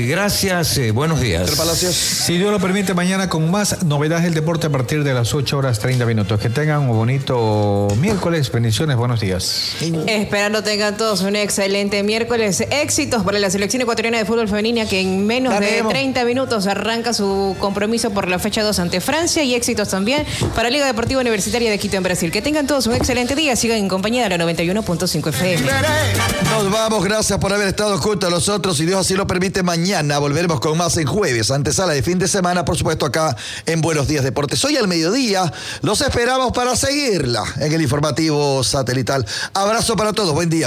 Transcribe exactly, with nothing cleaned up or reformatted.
gracias, eh, buenos días. Palacios. Si Dios lo permite, mañana con más novedades del deporte a partir de las ocho horas treinta minutos. Que tengan un bonito miércoles. Bendiciones, buenos días. Esperando tengan todos un excelente miércoles. Éxitos para la selección ecuatoriana de fútbol femenina que en menos Dame, de Emo. treinta minutos arranca su compromiso por la fecha dos ante Francia, y éxitos también para la Liga Deportiva Universitaria de Quito en Brasil. Que tengan todos un excelente día. Sigan en compañía de la noventa y uno punto cinco F M. Nos vamos, gracias por haber estado junto a nosotros. Si Dios así lo permite, mañana volveremos con más en jueves, antesala de fin de semana, por supuesto, acá en Buenos Días Deportes. Hoy al mediodía los esperamos para seguirla en el informativo satelital. Abrazo para todos, buen día.